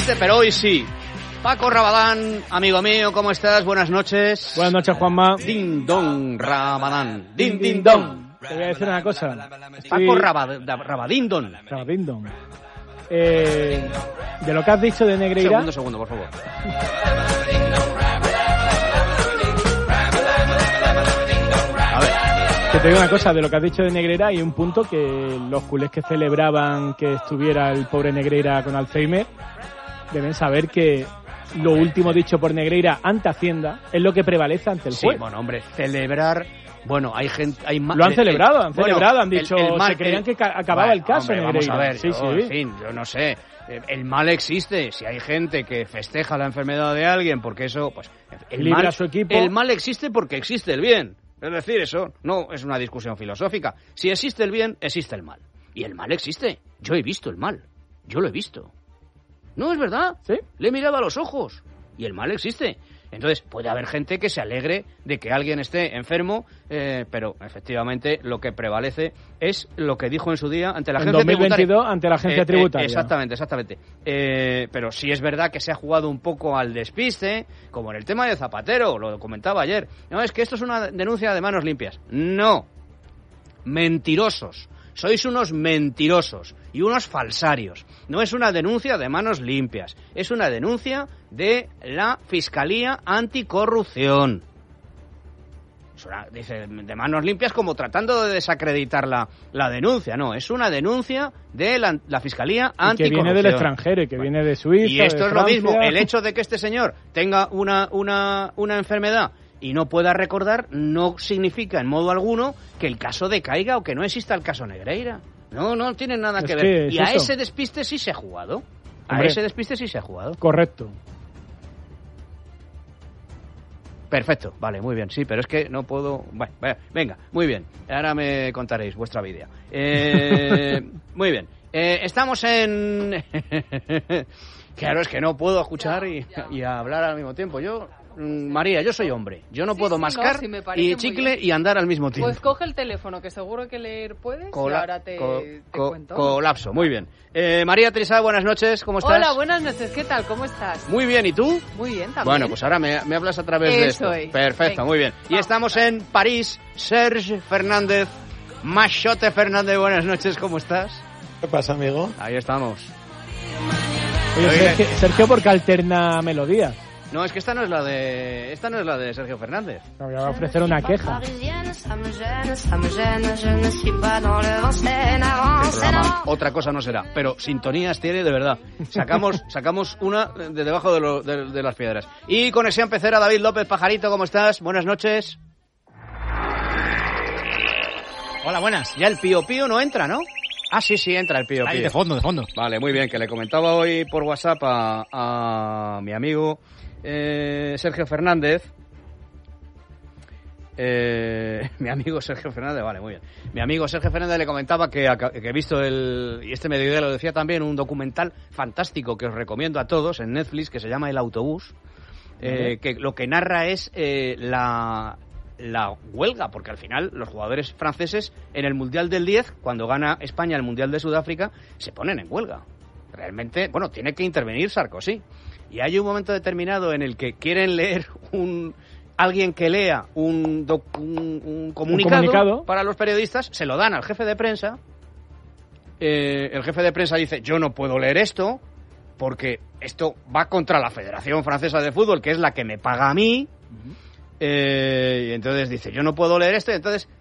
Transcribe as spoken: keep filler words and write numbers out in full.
normalmente, pero hoy sí. Paco Rabadán, amigo mío, ¿cómo estás? Buenas noches. Buenas noches, Juanma. Din don Rabadán. Din din don. Te voy a decir una cosa. Paco Rabad, Rabadindon. Rabadindon. Eh, de lo que has dicho de Negreira... Segundo, segundo, por favor. A ver. Que te digo una cosa, de lo que has dicho de Negreira hay un punto que los culés que celebraban que estuviera el pobre Negreira con Alzheimer deben saber que lo último dicho por Negreira ante Hacienda es lo que prevalece ante el juez. Sí, bueno, hombre, celebrar... Bueno, hay gente... Hay lo han celebrado, han bueno, celebrado, han dicho, el, el mal, se creían el, que acababa bueno, el caso, hombre, Negreira. Vamos a ver, sí, yo, sí. en fin, yo no sé, el mal existe, si hay gente que festeja la enfermedad de alguien, porque eso, pues... El libra mal, a su equipo. El mal existe porque existe el bien, es decir, eso no es una discusión filosófica. Si existe el bien, existe el mal. Y el mal existe, yo he visto el mal, yo lo he visto. No, es verdad, ¿sí? Le he mirado a los ojos, y el mal existe. Entonces, puede haber gente que se alegre de que alguien esté enfermo, eh, pero efectivamente lo que prevalece es lo que dijo en su día ante la en agencia dos mil veintidós, tributaria. ante la agencia eh, tributaria. Eh, exactamente, exactamente. Eh, pero sí es verdad que se ha jugado un poco al despiste, como en el tema de Zapatero, lo comentaba ayer. No, es que esto es una denuncia de manos limpias. No. Mentirosos. Sois unos mentirosos y unos falsarios. No es una denuncia de manos limpias, es una denuncia de la Fiscalía Anticorrupción. Es una, dice, de manos limpias como tratando de desacreditar la, la denuncia. No, es una denuncia de la, la Fiscalía Anticorrupción. Y que viene del extranjero, y que bueno, viene de Suiza, y esto de es Francia. Lo mismo, el hecho de que este señor tenga una, una, una enfermedad y no pueda recordar, no significa en modo alguno que el caso decaiga o que no exista el caso Negreira. No, no tiene nada es que, que ver. Y a eso. ese despiste sí se ha jugado. A Hombre, ese despiste sí se ha jugado. Correcto. Perfecto, vale, muy bien. Sí, pero es que no puedo... Bueno, venga, muy bien. Ahora me contaréis vuestra vida. Eh, muy bien. Eh, estamos en... Claro, es que no puedo escuchar y, y hablar al mismo tiempo. Yo... María, yo soy hombre. Yo no sí, puedo sí, mascar no, si y chicle y andar al mismo tiempo. Pues coge el teléfono, que seguro que leer puedes, Cola- y ahora te, co- te co- cuento. Colapso, muy bien. Eh, María Teresa, buenas noches, ¿cómo estás? Hola, buenas noches, ¿qué tal? ¿Cómo estás? Muy bien, ¿y tú? Muy bien, también. Bueno, pues ahora me, me hablas a través de Eso esto. es. Perfecto, Venga, muy bien. Y vamos. estamos en París. Serge Fernández, Machote Fernández, buenas noches, ¿cómo estás? ¿Qué pasa, amigo? Ahí estamos. Oye, Oye, Sergio, Sergio, ¿por qué alterna melodías? No, es que esta no es la de esta no es la de Sergio Fernández. Me voy a ofrecer una queja. El programa otra cosa no será, pero sintonías tiene de verdad. Sacamos sacamos una de debajo de, lo, de, de las piedras. Y conexión pecera, David López Pajarito, ¿cómo estás? Buenas noches. Hola, buenas. Ya el pío pío no entra, ¿no? Ah, sí, sí, entra el pío Ahí, pío. de fondo, de fondo. Vale, muy bien, que le comentaba hoy por WhatsApp a, a mi amigo eh, Sergio Fernández. Eh, mi amigo Sergio Fernández, vale, muy bien. Mi amigo Sergio Fernández le comentaba que, que he visto el, y este mediodía lo decía también, un documental fantástico que os recomiendo a todos en Netflix que se llama El Autobús, eh, que lo que narra es eh, la... la huelga, porque al final los jugadores franceses en el Mundial del diez, cuando gana España el Mundial de Sudáfrica, se ponen en huelga. Realmente, bueno, tiene que intervenir Sarkozy. Y hay un momento determinado en el que quieren leer un... alguien que lea un, doc, un, un, comunicado, un comunicado para los periodistas, se lo dan al jefe de prensa. Eh, el jefe de prensa dice, yo no puedo leer esto porque esto va contra la Federación Francesa de Fútbol, que es la que me paga a mí. Uh-huh. Eh, y entonces dice, yo no puedo leer esto, y entonces